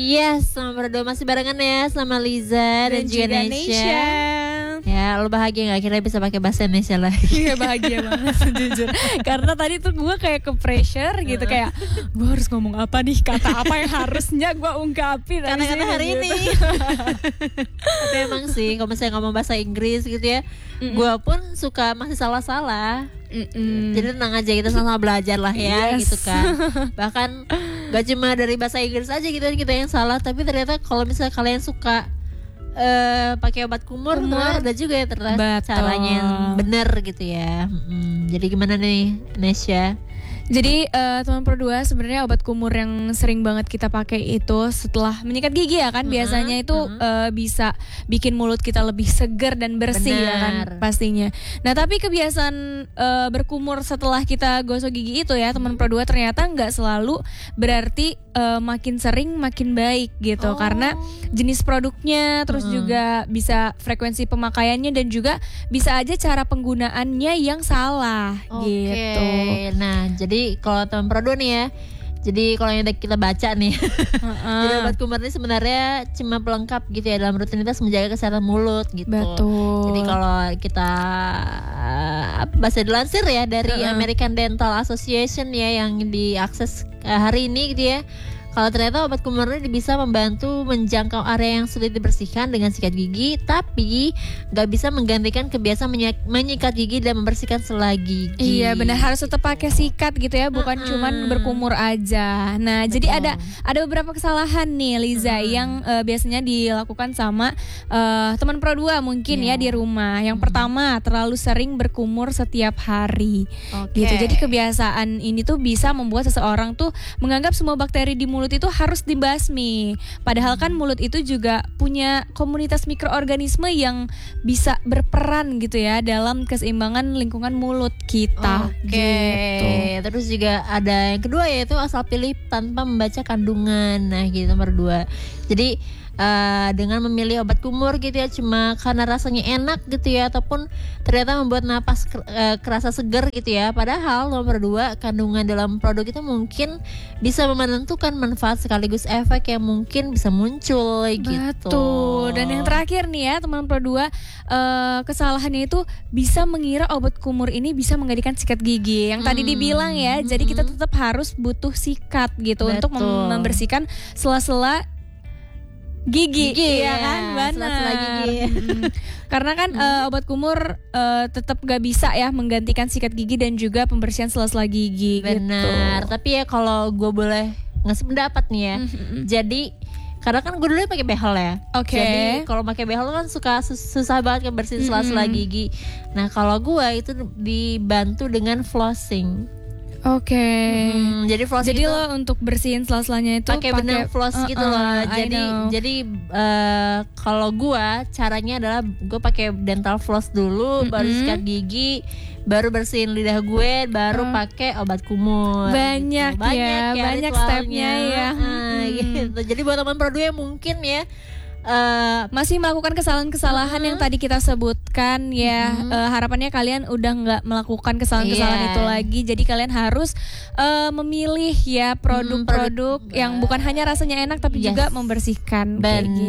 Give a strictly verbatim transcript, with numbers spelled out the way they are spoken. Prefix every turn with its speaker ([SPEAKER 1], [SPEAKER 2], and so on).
[SPEAKER 1] Yes, selamat berdua masih barengan ya sama Liza dan, dan juga, juga Nesha. Ya, lo bahagia gak kira bisa pakai bahasa Indonesia lagi?
[SPEAKER 2] Iya, bahagia banget jujur. Karena tadi tuh gue kayak ke pressure gitu, kayak gue harus ngomong apa nih, kata apa yang harusnya gue ungkapin
[SPEAKER 1] karena karena hari
[SPEAKER 2] gitu.
[SPEAKER 1] ini. Tapi emang sih kalau misalnya ngomong bahasa Inggris gitu ya, mm-mm. gue pun suka masih salah-salah. Mm-mm. Jadi tenang aja, kita sama-sama belajar lah ya, yes. gitu kan. Bahkan gak cuma dari bahasa Inggris aja gitu kita yang salah, tapi ternyata kalau misalnya kalian suka Uh, pakai obat kumur, kumur. Tuh ada juga ya ternyata caranya yang benar gitu ya. Hmm, jadi gimana nih Nesha?
[SPEAKER 2] Jadi uh, teman Pro dua sebenarnya obat kumur yang sering banget kita pakai itu setelah menyikat gigi ya kan, uh-huh, biasanya itu uh-huh. uh, bisa bikin mulut kita lebih segar dan bersih. Benar. Ya kan pastinya. Nah tapi kebiasaan uh, berkumur setelah kita gosok gigi itu ya teman Pro dua ternyata nggak selalu berarti uh, makin sering makin baik gitu, oh. karena jenis produknya terus uh-huh. juga bisa frekuensi pemakaiannya dan juga bisa aja cara penggunaannya yang salah.
[SPEAKER 1] Okay.
[SPEAKER 2] Gitu.
[SPEAKER 1] Nah jadi kalau teman Pro dua nih ya, jadi kalau yang kita baca nih, uh-uh. jadi obat kumur ini sebenarnya cuma pelengkap gitu ya dalam rutinitas menjaga kesehatan mulut gitu.
[SPEAKER 2] Betul.
[SPEAKER 1] Jadi kalau kita uh, bahasa dilansir ya dari uh-uh. American Dental Association ya yang diakses uh, hari ini gitu ya. Kalau ternyata obat kumur ini bisa membantu menjangkau area yang sulit dibersihkan dengan sikat gigi, tapi nggak bisa menggantikan kebiasaan menyi- menyikat gigi dan membersihkan sela gigi.
[SPEAKER 2] Iya benar, harus tetap pakai sikat gitu ya, bukan uh-uh. cuman berkumur aja. Nah, betul. Jadi ada ada beberapa kesalahan nih Liza uh-huh. yang uh, biasanya dilakukan sama uh, teman Pro dua mungkin yeah. ya di rumah. Yang uh-huh. pertama, terlalu sering berkumur setiap hari. Okay. Gitu. Jadi kebiasaan ini tuh bisa membuat seseorang tuh menganggap semua bakteri di mulut mulut itu harus dibasmi. Padahal kan mulut itu juga punya komunitas mikroorganisme yang bisa berperan gitu ya dalam keseimbangan lingkungan mulut kita.
[SPEAKER 1] Oke. Okay. Gitu. Terus juga ada yang kedua yaitu asal pilih tanpa membaca kandungan. Nah, gitu nomor dua. Jadi Uh, dengan memilih obat kumur gitu ya cuma karena rasanya enak gitu ya ataupun ternyata membuat napas ker- uh, kerasa segar gitu ya, padahal nomor dua kandungan dalam produk itu mungkin bisa menentukan manfaat sekaligus efek yang mungkin bisa muncul gitu.
[SPEAKER 2] Betul. Dan yang terakhir nih ya teman Pro dua, uh, kesalahannya itu bisa mengira obat kumur ini bisa menggantikan sikat gigi yang hmm. tadi dibilang ya. Jadi kita tetap harus butuh sikat gitu. Betul. Untuk mem- membersihkan sela-sela Gigi,
[SPEAKER 1] gigi
[SPEAKER 2] ya,
[SPEAKER 1] ya
[SPEAKER 2] kan, benar.
[SPEAKER 1] Gigi.
[SPEAKER 2] Hmm. Karena kan hmm. uh, obat kumur uh, tetap gak bisa ya menggantikan sikat gigi dan juga pembersihan sela-sela gigi.
[SPEAKER 1] Benar.
[SPEAKER 2] Gitu.
[SPEAKER 1] Tapi ya kalau gue boleh ngasih pendapat nih ya, hmm. jadi karena kan gue dulu pakai behel ya.
[SPEAKER 2] Oke. Okay.
[SPEAKER 1] Jadi kalau pakai behel kan suka sus- susah banget kan bersihin sela-sela gigi. Nah kalau gue itu dibantu dengan flossing.
[SPEAKER 2] Oke. Okay.
[SPEAKER 1] Hmm, jadi floss
[SPEAKER 2] jadi
[SPEAKER 1] itu
[SPEAKER 2] lo untuk bersihin sela-selanya itu
[SPEAKER 1] pakai bener floss uh, gitu loh. Uh, jadi jadi uh, kalau gua caranya adalah gua pakai dental floss dulu, mm-hmm. baru sikat gigi, baru bersihin lidah gue, baru uh. pakai obat kumur.
[SPEAKER 2] Banyak,
[SPEAKER 1] gitu. Banyak
[SPEAKER 2] ya,
[SPEAKER 1] ya
[SPEAKER 2] banyak stepnya ya.
[SPEAKER 1] Uh, hmm. gitu. Jadi buat teman Pro dua yang mungkin ya Uh,
[SPEAKER 2] masih melakukan kesalahan-kesalahan uh, yang tadi kita sebutkan ya, uh, uh, harapannya kalian udah nggak melakukan kesalahan-kesalahan yeah. itu lagi. Jadi kalian harus uh, memilih ya produk-produk hmm, produk, yang bukan hanya rasanya enak tapi yes. juga membersihkan.
[SPEAKER 1] Benar.